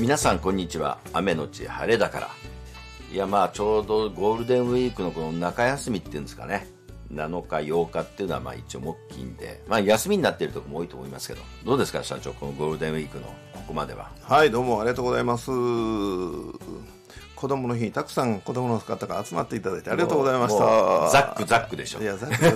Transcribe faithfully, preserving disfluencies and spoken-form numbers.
皆さんこんにちは。雨のち晴れだから。いやまあちょうどゴールデンウィークのこの中休みっていうんですかね、なのかようかっていうのはまあ一応木金で、まあ休みになっているところも多いと思いますけど、どうですか社長、このゴールデンウィークのここまでは。 はい、どうもありがとうございます。子供の日にたくさん子供の方が集まっていただいてありがとうございました。 ザックザックでしょ。 いやザック